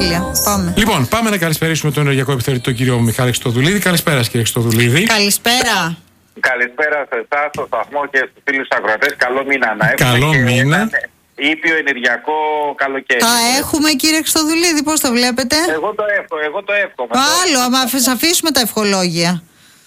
Τέλεια. Πάμε. Λοιπόν, πάμε να καλησπερίσουμε τον ενεργειακό επιθεωρητή, τον κύριο Μιχάλη Χριστοδουλίδη. Καλησπέρα, κύριε Χριστοδουλίδη. Καλησπέρα. Καλησπέρα σε εσάς, στο σταθμό και στους φίλους ακροατές. Καλό μήνα να έχουμε. Καλό μήνα. Ήπιο ενεργειακό καλοκαίρι. Τα έχουμε, κύριε Χριστοδουλίδη, πώς το βλέπετε? Εγώ το εύχομαι. Άλλο, άμα αφήσουμε τα ευχολόγια.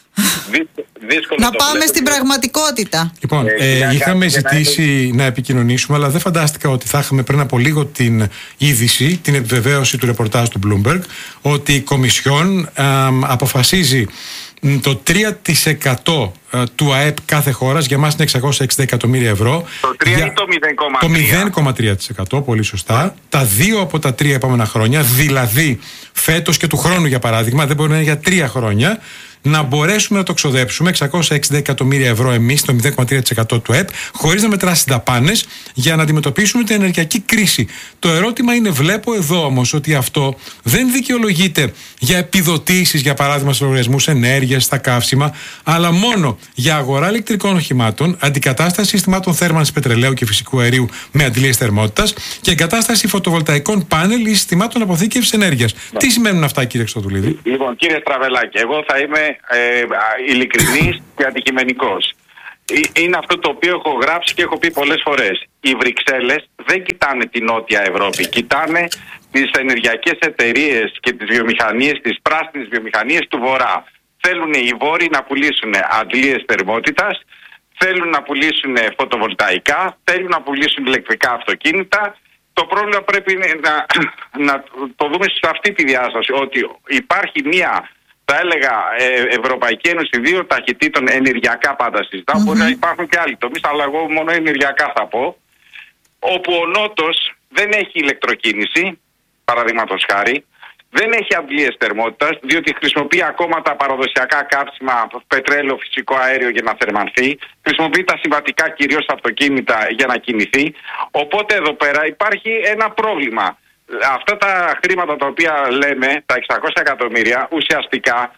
Να πάμε στην πραγματικότητα. Λοιπόν, είχαμε ζητήσει να επικοινωνήσουμε, αλλά δεν φαντάστηκα ότι θα είχαμε πριν από λίγο την είδηση, την επιβεβαίωση του ρεπορτάζ του Bloomberg, ότι η Κομισιόν αποφασίζει το 3% του ΑΕΠ κάθε χώρας, για μας είναι 660 εκατομμύρια ευρώ. Το 3 ή το 0,3%? Το 0,3%, πολύ σωστά. Τα 2 από τα 3 επόμενα χρόνια, δηλαδή φέτος και του χρόνου για παράδειγμα, δεν μπορεί να είναι για 3 χρόνια, να μπορέσουμε να το ξοδέψουμε 660 εκατομμύρια ευρώ εμείς, το 0,3% του ΕΠ, χωρίς να μετράσει δαπάνες, για να αντιμετωπίσουμε την ενεργειακή κρίση. Το ερώτημα είναι, βλέπω εδώ όμως ότι αυτό δεν δικαιολογείται για επιδοτήσεις, για παράδειγμα στους λογαριασμούς ενέργειας, στα καύσιμα, αλλά μόνο για αγορά ηλεκτρικών οχημάτων, αντικατάσταση συστημάτων θέρμανσης πετρελαίου και φυσικού αερίου με αντλίες θερμότητας και εγκατάσταση φωτοβολταϊκών πάνελ ή συστημάτων αποθήκευσης ενέργειας. Τι σημαίνουν αυτά, κύριε Χριστοδουλίδη? Λοιπόν, κύριε Στραβελάκη, εγώ θα είμαι ειλικρινής και αντικειμενικός. Είναι αυτό το οποίο έχω γράψει και έχω πει πολλές φορές. Οι Βρυξέλλες δεν κοιτάνε την Νότια Ευρώπη, κοιτάνε τις ενεργειακές εταιρείες και τις βιομηχανίες, τις πράσινες βιομηχανίες του Βορρά. Θέλουν οι Βόρειοι να πουλήσουν αντλίες θερμότητας, θέλουν να πουλήσουν φωτοβολταϊκά, θέλουν να πουλήσουν ηλεκτρικά αυτοκίνητα. Το πρόβλημα πρέπει να το δούμε σε αυτή τη διάσταση, ότι υπάρχει μία, θα έλεγα, Ευρωπαϊκή Ένωση 2 ταχυτήτων ενεργειακά, πάντα συζητάω. Μπορεί να υπάρχουν και άλλοι τομείς, αλλά εγώ μόνο ενεργειακά θα πω. Όπου ο Νότος δεν έχει ηλεκτροκίνηση, παραδείγματος χάρη, δεν έχει αντλίες θερμότητας, διότι χρησιμοποιεί ακόμα τα παραδοσιακά καύσιμα, πετρέλαιο, φυσικό αέριο για να θερμανθεί. Χρησιμοποιεί τα συμβατικά κυρίως αυτοκίνητα για να κινηθεί. Οπότε εδώ πέρα υπάρχει ένα πρόβλημα. Αυτά τα χρήματα τα οποία λέμε, τα 600 εκατομμύρια, ουσιαστικά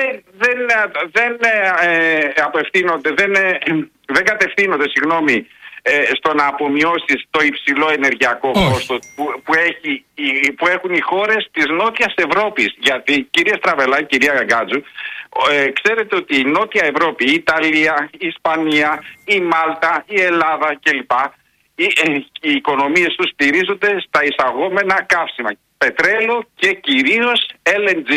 δεν κατευθύνονται, στο να απομειώσεις το υψηλό ενεργειακό κόστος που έχουν οι χώρες της Νότιας Ευρώπης. Γιατί, κύριε Στραβελάκη, κυρία Γαγκάτζου, ξέρετε ότι η Νότια Ευρώπη, η Ιταλία, η Ισπανία, η Μάλτα, η Ελλάδα κλπ, οι οικονομίες τους στηρίζονται στα εισαγόμενα καύσιμα, πετρέλαιο και κυρίως LNG.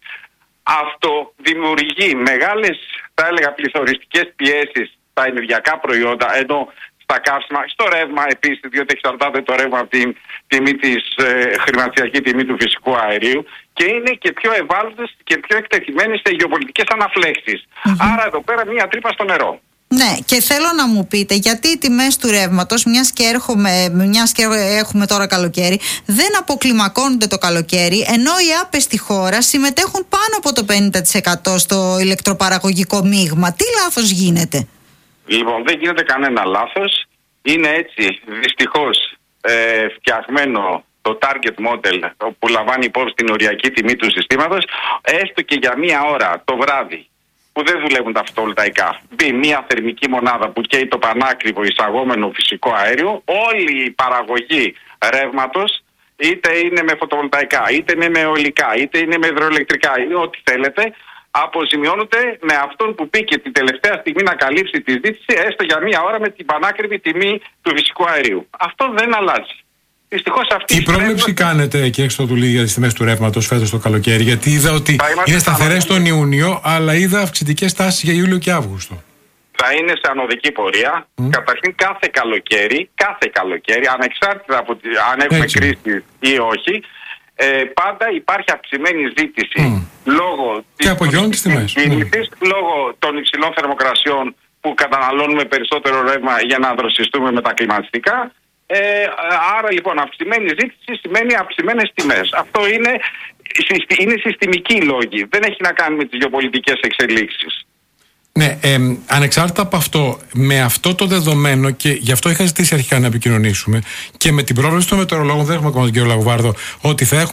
Αυτό δημιουργεί μεγάλες, θα έλεγα, πληθωριστικές πιέσεις στα ενεργειακά προϊόντα, ενώ στα καύσιμα, στο ρεύμα επίσης, διότι εξαρτάται το ρεύμα από την τιμή της χρηματιστηριακή τιμή του φυσικού αερίου, και είναι και πιο ευάλωτες και πιο εκτεθειμένες σε γεωπολιτικές αναφλέξεις. Άρα εδώ πέρα μία τρύπα στο νερό. Ναι, και θέλω να μου πείτε γιατί οι τιμές του ρεύματος, μιας και έχουμε τώρα καλοκαίρι, δεν αποκλιμακώνονται το καλοκαίρι, ενώ οι άπες στη χώρα συμμετέχουν πάνω από το 50% στο ηλεκτροπαραγωγικό μείγμα. Τι λάθος γίνεται? Λοιπόν, δεν γίνεται κανένα λάθος. Είναι έτσι, δυστυχώς, φτιαγμένο το target model που λαμβάνει υπόψη την οριακή τιμή του συστήματος, έστω και για μία ώρα το βράδυ που δεν δουλεύουν τα φωτοβολταϊκά, μπει μία θερμική μονάδα που καίει το πανάκριβο εισαγόμενο φυσικό αέριο, όλη η παραγωγή ρεύματος, είτε είναι με φωτοβολταϊκά, είτε είναι με αιωλικά, είτε είναι με υδροελεκτρικά, είναι ό,τι θέλετε, αποζημιώνονται με αυτόν που πήγε την τελευταία στιγμή να καλύψει τη ζήτηση, έστω για μία ώρα, με την πανάκριβη τιμή του φυσικού αερίου. Αυτό δεν αλλάζει. Δυστυχώς αυτή. Τι πρόβλεψη κάνετε, κύριε Χριστοδουλίδη, για τις τιμές του ρεύματος φέτος το καλοκαίρι? Γιατί είδα ότι είναι σταθερές τον Ιούνιο, αλλά είδα αυξητικές τάσεις για Ιούλιο και Αύγουστο. Θα είναι σε ανωδική πορεία. Καταρχήν κάθε καλοκαίρι, ανεξάρτητα από αν έχουμε κρίση ή όχι, πάντα υπάρχει αυξημένη ζήτηση λόγω της κίνησης, λόγω των υψηλών θερμοκρασιών που καταναλώνουμε περισσότερο ρεύμα για να δροσιστούμε με τα κλιματιστικά. Άρα λοιπόν αυξημένη ζήτηση σημαίνει αυξημένες τιμές. Αυτό είναι συστημικοί λόγοι. Δεν έχει να κάνει με τις γεωπολιτικές εξελίξεις. Ναι, ανεξάρτητα από αυτό, με αυτό το δεδομένο, και γι' αυτό είχα ζητήσει αρχικά να επικοινωνήσουμε, και με την πρόβλεψη των μετεωρολόγων, δεν έχουμε ακόμα τον κύριο Λαγουβάρδο, ότι θα έχουμε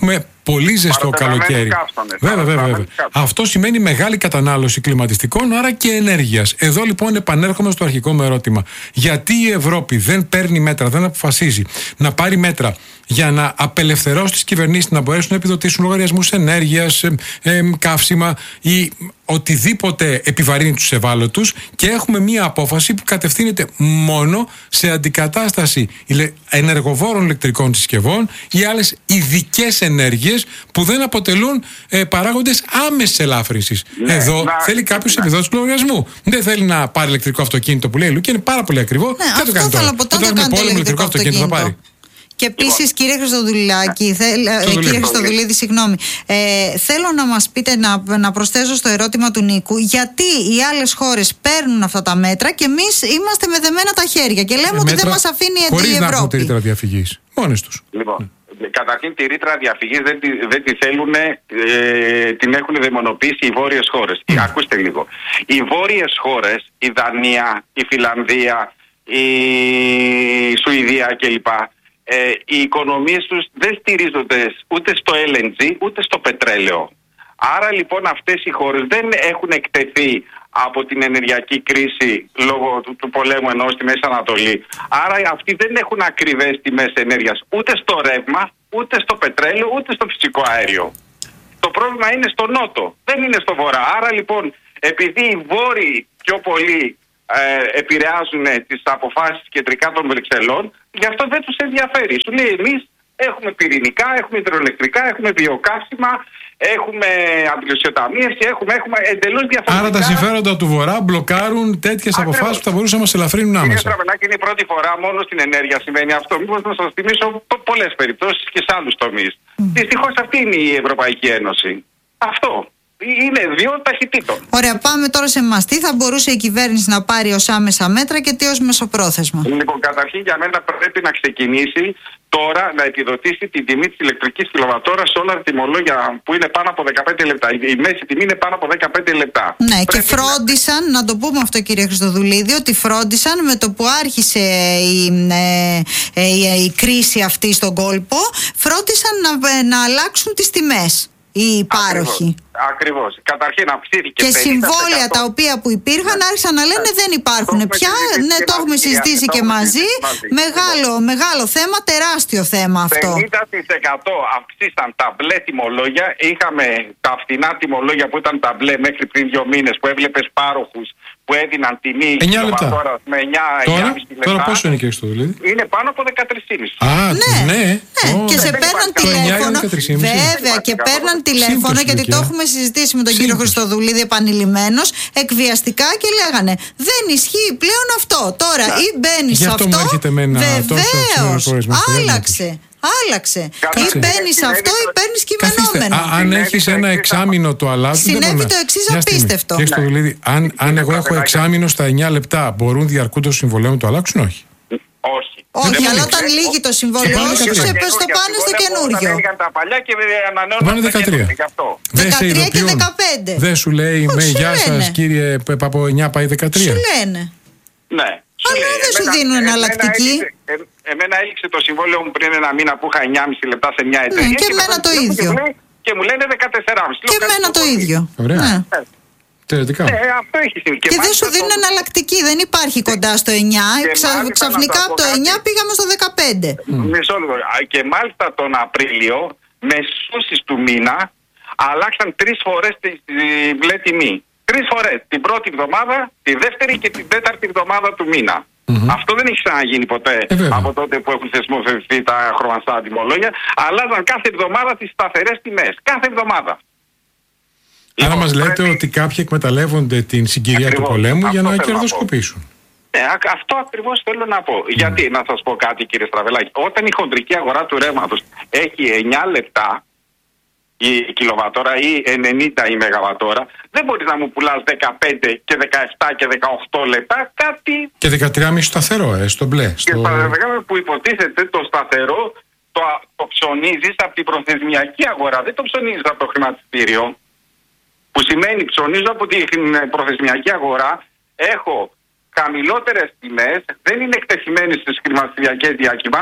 πολύ ζεστό καλοκαίρι. Βέβαια. Αυτό σημαίνει μεγάλη κατανάλωση κλιματιστικών, άρα και ενέργειας. Εδώ λοιπόν επανέρχομαι στο αρχικό μου ερώτημα. Γιατί η Ευρώπη δεν παίρνει μέτρα, δεν αποφασίζει να πάρει μέτρα για να απελευθερώσει τις κυβερνήσεις να μπορέσουν να επιδοτήσουν λογαριασμούς ενέργειας, καύσιμα ή οτιδήποτε επιβαρύνει τους ευάλωτους, και έχουμε μία απόφαση που κατευθύνεται μόνο σε αντικατάσταση ενεργοβόρων ηλεκτρικών συσκευών ή άλλες ειδικές ενέργειες που δεν αποτελούν παράγοντες άμεσης ελάφρυνσης. Εδώ θέλει κάποιος επιδότηση του λογαριασμού. Δεν θέλει να πάρει ηλεκτρικό αυτοκίνητο που λέει Λουκ, είναι πάρα πολύ ακριβό. Δεν το κάνει τώρα. Όταν έχουμε πόλεμο ηλεκτρικό αυτοκίνητο θα πάρει. Και επίσης, κύριε Χριστοδουλίδη, θέλω να μας πείτε, να προσθέσω στο ερώτημα του Νίκου, γιατί οι άλλες χώρες παίρνουν αυτά τα μέτρα και εμείς είμαστε με δεμένα τα χέρια και λέμε ότι δεν μας αφήνει η Ευρώπη. Χωρίς να έχουν τη ρήτρα διαφυγής. Μόνες τους. Λοιπόν, καταρχήν τη ρήτρα διαφυγής δεν τη θέλουν, την έχουν δαιμονοποιήσει οι βόρειες χώρες. Ακούστε λίγο. Οι βόρειες χώρες, η Δανία, η Φιλανδία, η Σουηδία κλπ. Οι οικονομίες τους δεν στηρίζονται ούτε στο LNG ούτε στο πετρέλαιο. Άρα λοιπόν αυτές οι χώρες δεν έχουν εκτεθεί από την ενεργειακή κρίση λόγω του πολέμου ενώ στη Μέση Ανατολή. Άρα αυτοί δεν έχουν ακριβές τιμές ενέργειας ούτε στο ρεύμα, ούτε στο πετρέλαιο, ούτε στο φυσικό αέριο. Το πρόβλημα είναι στο νότο, δεν είναι στο βορρά. Άρα λοιπόν επειδή οι βόρειοι πιο πολύ επηρεάζουν τις αποφάσεις κεντρικά των Βρυξελών, γι' αυτό δεν τους ενδιαφέρει. Σου λέει εμείς έχουμε πυρηνικά, έχουμε υδροελεκτρικά, έχουμε βιοκαύσιμα, έχουμε αντιλουσιοταμίευση, έχουμε εντελώς διαφορετικά. Άρα τα συμφέροντα του Βορρά μπλοκάρουν τέτοιες αποφάσεις που θα μπορούσαν να μας ελαφρύνουν άμεσα. Κύριε Στραβελάκη, είναι η πρώτη φορά μόνο στην ενέργεια συμβαίνει αυτό. Μήπως να σας θυμίσω πολλές περιπτώσεις και σε άλλους τομείς. Δυστυχώς αυτή είναι η Ευρωπαϊκή Ένωση. Αυτό. Είναι δύο ταχυτήτων. Ωραία, πάμε τώρα σε εμάς. Τι θα μπορούσε η κυβέρνηση να πάρει ως άμεσα μέτρα και τι ως μεσοπρόθεσμα? Λοιπόν, καταρχήν για μένα πρέπει να ξεκινήσει τώρα να επιδοτήσει την τιμή της ηλεκτρικής κιλοβατόρας σε όλα τα τιμολόγια που είναι πάνω από 15 λεπτά. Η μέση τιμή είναι πάνω από 15 λεπτά. Ναι, πρέπει και φρόντισαν, να το πούμε αυτό κύριε Χριστοδουλίδη, ότι φρόντισαν με το που άρχισε η κρίση αυτή στον κόλπο, φρόντισαν να αλλάξουν τις τιμές οι υπάροχοι. Ακριβώς. Καταρχήν αυξήθηκε. Και συμβόλαια τα οποία που υπήρχαν άρχισαν να λένε δεν υπάρχουν πια. Ναι, το έχουμε συζητήσει και μαζί. Μεγάλο θέμα, τεράστιο θέμα αυτό. 50% αυξήσαν τα μπλε τιμολόγια. Είχαμε τα φθηνά τιμολόγια που ήταν τα μπλε μέχρι πριν 2 μήνες που έβλεπες πάροχους που έδιναν τιμή 9 λεπτά. Με 9,5 λεπτά. Τώρα πόσο είναι και στο δηλαδή? Είναι πάνω από 13,5. Ναι. Και σε παίρναν τηλέφωνο. Βέβαια, και παίρναν τηλέφωνο, γιατί το έχουμε συζητήσει με τον κύριο Χριστοδουλίδη επανειλημμένος, εκβιαστικά, και λέγανε δεν ισχύει πλέον αυτό. Τώρα ή μπαίνεις σε αυτό. Βεβαίως, άλλαξε. Ή μπαίνεις αυτό ή παίρνεις κειμενόμενο. Αν έχεις ένα εξάμηνο το αλλάζουν. Συνέβη το εξής απίστευτο. Κύριε Χριστοδουλίδη, αν εγώ έχω εξάμηνο στα 9 λεπτά, μπορούν διαρκούντος συμβολέου να το αλλάξουν? Όχι. Όχι, αλλά όταν λύγει το συμβόλαιο σου, το πάνε στο καινούριο. Πάνε 13. 13 και 15. Δεν σου λέει με γεια σας κύριε από 9 πάει 13. Σου λένε. Ναι. Αλλά δεν σου δίνουν εναλλακτική. Εμένα έληξε το συμβόλαιο μου πριν ένα μήνα που είχα 9,5 λεπτά σε μια εταιρεία. Και εμένα το ίδιο. Και μου λένε 14,5. Και εμένα το ίδιο. Ωραία. Αυτό έχει συμβεί. Και δεν σου δίνουν εναλλακτική. Δεν υπάρχει κοντά στο 9. Ξαφνικά από το 9 πήγαμε στο 15. Μισό λεπτό. Και μάλιστα τον Απρίλιο, μεσούσεις του μήνα, αλλάξαν 3 φορές τη μπλε τιμή. 3 φορές. Την πρώτη εβδομάδα, τη δεύτερη και την τέταρτη εβδομάδα του μήνα. Αυτό δεν έχει ξαναγίνει ποτέ από τότε που έχουν θεσμοθετηθεί τα χρωμαστά τιμολόγια. Αλλάζαν κάθε εβδομάδα τις σταθερές τιμές. Κάθε εβδομάδα. Άρα μας λέτε ότι κάποιοι εκμεταλλεύονται την συγκυρία του πολέμου για να κερδοσκοπήσουν. Αυτό ακριβώς θέλω να πω. Γιατί, να σας πω κάτι κύριε Στραβελάκη, όταν η χοντρική αγορά του ρεύματος έχει 9 λεπτά η κιλοβατόρα ή 90 η μεγαβατόρα, δεν μπορείς να μου πουλάς 15 και 17 και 18 λεπτά κάτι... Και 13,5 σταθερό, στο μπλε. Και στα 13 που υποτίθεται το σταθερό το ψωνίζεις από την προθεσμιακή αγορά, δεν το ψωνίζεις από το χρηματιστήριο. Που σημαίνει ψωνίζω από την προθεσμιακή αγορά, έχω χαμηλότερες τιμές, δεν είναι εκτεθειμένοι στις χρηματιστηριακές διακυμάνσεις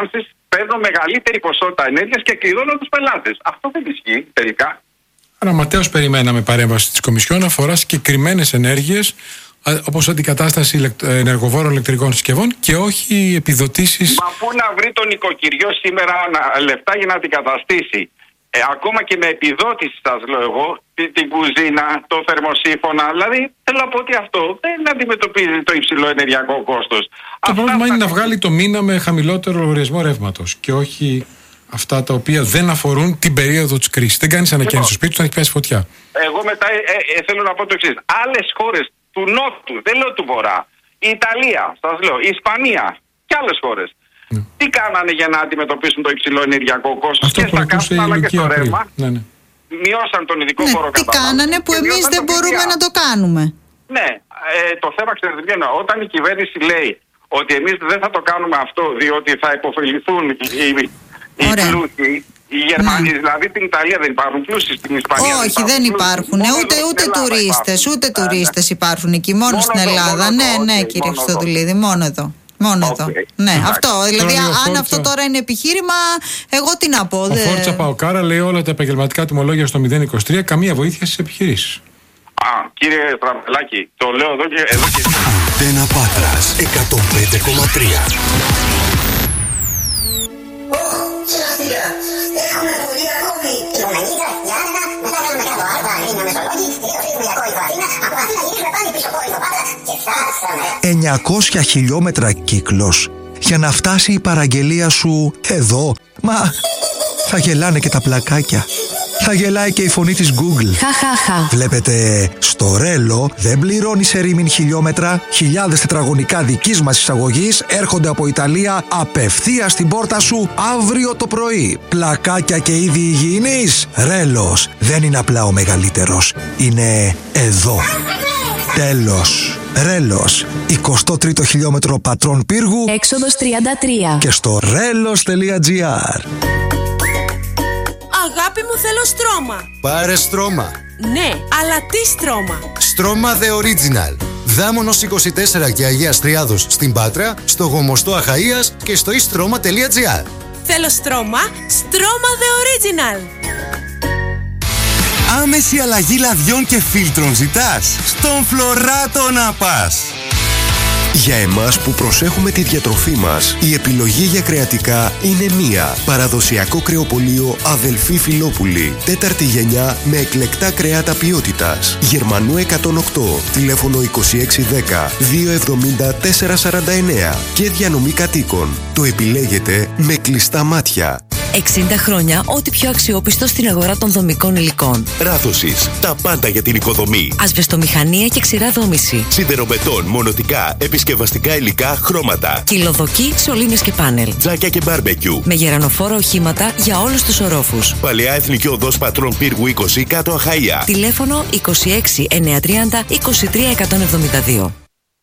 παίρνω μεγαλύτερη ποσότητα ενέργειας και κλειδώνω τους πελάτες. Αυτό δεν ισχύει τελικά. Άρα, Ματέος, περιμέναμε παρέμβαση της Κομισιόν αφορά συγκεκριμένες ενέργειες, όπως αντικατάσταση ενεργοβόρων ηλεκτρικών συσκευών και όχι επιδοτήσεις. Μα πού να βρει το νοικοκυριό σήμερα λεφτά για να αντικαταστήσει? Ακόμα και με επιδότηση, σας λέω εγώ, την κουζίνα, το θερμοσύφωνα. Δηλαδή, θέλω να πω ότι αυτό δεν αντιμετωπίζει το υψηλό ενεργειακό κόστος. Το πρόβλημα είναι να βγάλει το μήνα με χαμηλότερο λογαριασμό ρεύματος και όχι αυτά τα οποία δεν αφορούν την περίοδο της κρίσης. Δεν κάνεις ανακαίνιση στο σπίτι του, να έχει πιάσει φωτιά. Εγώ μετά θέλω να πω το εξής. Άλλες χώρες του Νότου, δεν λέω του Βορρά, η Ιταλία, σας λέω, η Ισπανία και άλλες χώρες. Τι κάνανε για να αντιμετωπίσουν το υψηλό ενεργειακό κόστος και στα καύσιμα αλλά και στο ρεύμα? Μειώσαν τον ειδικό φόρο κατανάλωσης. Τι κάνανε που εμείς δεν μπορούμε να το κάνουμε? Ναι, το θέμα, ξέρετε τι εννοώ, όταν η κυβέρνηση λέει ότι εμείς δεν θα το κάνουμε αυτό διότι θα υποφεληθούν οι πλούσιοι, οι Γερμανοί, δηλαδή στην Ιταλία δεν υπάρχουν πλούσιοι, στην Ισπανία όχι, δεν υπάρχουν, ούτε τουρίστες υπάρχουν εκεί, μόνο στην Ελλάδα. Ναι, κύριε Χριστοδουλίδη, μόνο εδώ. Ναι, αυτό. Δηλαδή, αν αυτό τώρα είναι επιχείρημα, εγώ τι να πω. Ο Φόρτσα Παοκάρα λέει όλα τα επαγγελματικά τιμολόγια στο 0,23, καμία βοήθεια στις επιχειρήσεις. Κύριε Στραμπελάκη, το λέω εδώ και. Αντένα Πάτρας 105,3. Έχουμε πολύ ακόμη. Κιλομενίδα, Γιάννα, μετά κάνουμε κάτω Άρβα, είναι Μεσολόγγι, Ιακό η Αθήνα, από Αθήνα γυρίσουμε πάλι πίσω Κόρινθο Πάτρα και φτάσαμε. 900 χιλιόμετρα κύκλος για να φτάσει η παραγγελία σου εδώ. Μα θα γελάνε και τα πλακάκια. Θα γελάει και η φωνή της Google. Βλέπετε, στο Ρέλο δεν πληρώνει σε ρήμην χιλιόμετρα. Χιλιάδες τετραγωνικά δικής μας εισαγωγής έρχονται από Ιταλία απευθείας στην πόρτα σου αύριο το πρωί. Πλακάκια και είδη υγιεινής. Ρέλος δεν είναι απλά ο μεγαλύτερος. Είναι εδώ. Τέλος. Ρέλος, 23ο χιλιόμετρο Πατρών Πύργου, έξοδος 33 και στο relos.gr. Αγάπη μου, θέλω στρώμα. Πάρε στρώμα. Ναι, αλλά τι στρώμα? Στρώμα The Original. Δάμονος 24 και Αγίας Τριάδος στην Πάτρα, στο Γομοστό Αχαΐας και στο istroma.gr. Θέλω στρώμα, στρώμα The Original. Άμεση αλλαγή λαδιών και φίλτρων ζητάς? Στον Φλωράτο να πας. Για εμάς που προσέχουμε τη διατροφή μας, η επιλογή για κρεατικά είναι μία. Παραδοσιακό κρεοπωλείο Αδελφή Φιλόπουλη. 4η γενιά με εκλεκτά κρέατα ποιότητας. Γερμανού 108, τηλέφωνο 2610 270 449 και διανομή κατοίκων. Το επιλέγετε με κλειστά μάτια. 60 χρόνια, ό,τι πιο αξιόπιστο στην αγορά των δομικών υλικών. Ράθωσης, τα πάντα για την οικοδομή. Ασβεστομηχανία και ξηρά δόμηση. Σιδερομετών, μονοτικά, επισκευαστικά υλικά, χρώματα. Κυλοδοκή, σωλήνες και πάνελ. Τζάκια και μπάρμπεκιου. Με γερανοφόρα οχήματα για όλους τους ορόφους. Παλαιά Εθνική Οδός Πατρών Πύργου 20, κάτω Αχαΐα. Τηλέφωνο 26 930 23 172.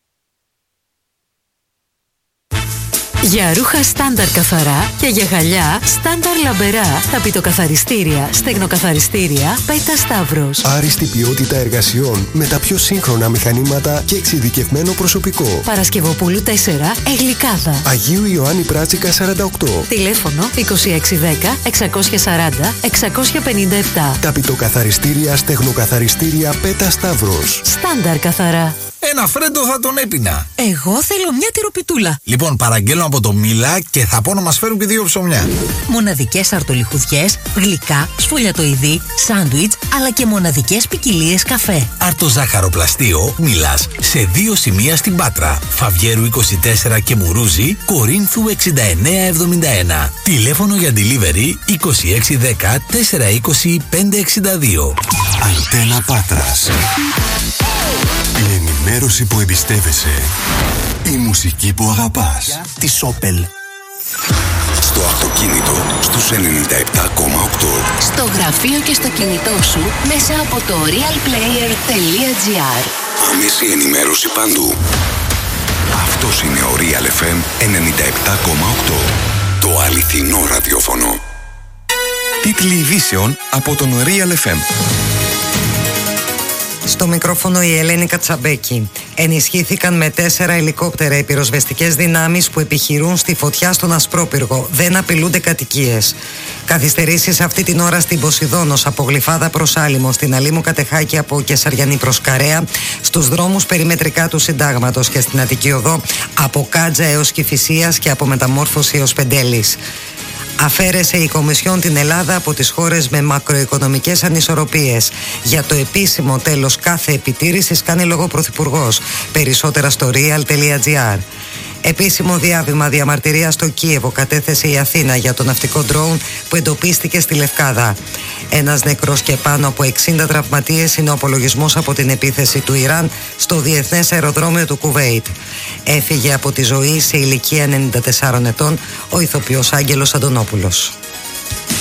Για ρούχα στάνταρ καθαρά και για γυαλιά στάνταρ λαμπερά, ταπητοκαθαριστήρια, στεγνοκαθαριστήρια, Πέτα Σταύρος. Άριστη ποιότητα εργασιών με τα πιο σύγχρονα μηχανήματα και εξειδικευμένο προσωπικό. Παρασκευοπούλου 4, Εγλικάδα. Αγίου Ιωάννη Πράτσικα 48. Τηλέφωνο 2610 640 657. Ταπητοκαθαριστήρια, στεγνοκαθαριστήρια, Πέτα Σταύρος. Στάνταρ καθαρά. Ένα φρέντο θα τον έπινα. Εγώ θέλω μια τυροπιτούλα. Λοιπόν, παραγγέλνω από το Μίλα και θα πω να μας φέρουν και 2 ψωμιά. Μοναδικές αρτολιχουδιές, γλυκά, σφολιατοειδή, σάντουιτς, αλλά και μοναδικές ποικιλίες καφέ. Αρτοζάχαροπλαστείο Μίλας σε 2 σημεία στην Πάτρα. Φαβιέρου 24 και Μουρούζι, Κορίνθου 6971. Τηλέφωνο για delivery 2610 420 562. Αντένα Πάτρας. Η ενημέρωση που εμπιστεύεσαι. Η μουσική που αγαπάς. Τη Σόπελ. Στο αυτοκίνητο στους 97,8. Στο γραφείο και στο κινητό σου μέσα από το realplayer.gr. Άμεση ενημέρωση παντού. Αυτός είναι ο Real FM 97,8. Το αληθινό ραδιόφωνο. Τίτλοι ειδήσεων από τον Real FM. Στο μικρόφωνο η Ελένη Κατσαμπέκη. Ενισχύθηκαν με 4 ελικόπτερα οι πυροσβεστικές δυνάμεις που επιχειρούν στη φωτιά στον Ασπρόπυργο. Δεν απειλούνται κατοικίες. Καθυστερήσεις αυτή την ώρα στην Ποσειδώνος, από Γλυφάδα προς Άλυμο, στην Αλήμου Κατεχάκη από Κεσαριανή προς Καρέα, στους δρόμους περιμετρικά του Συντάγματος και στην Αττική Οδό από Κάτζα έως Κηφισίας και από Μεταμόρφωση έως Πεντέλης. Αφαίρεσε η Κομισιόν την Ελλάδα από τις χώρες με μακροοικονομικές ανισορροπίες. Για το επίσημο τέλος κάθε επιτήρησης κάνει λόγο ο Πρωθυπουργός. Περισσότερα στο real.gr. Επίσημο διάβημα διαμαρτυρία στο Κίεβο κατέθεσε η Αθήνα για το ναυτικό ντρόουν που εντοπίστηκε στη Λευκάδα. Ένας νεκρός και πάνω από 60 τραυματίες είναι ο απολογισμός από την επίθεση του Ιράν στο διεθνές αεροδρόμιο του Κουβέιτ. Έφυγε από τη ζωή σε ηλικία 94 ετών ο ηθοποιός Άγγελος Αντωνόπουλος.